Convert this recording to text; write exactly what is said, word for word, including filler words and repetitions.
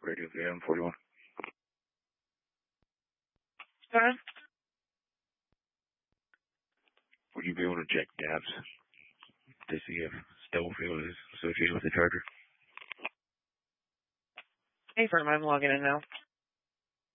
Radio V M forty-one. Huh? Would you be able to check D A P S to see if Stubblefield is associated with the charger? Hey, firm, I'm logging in now.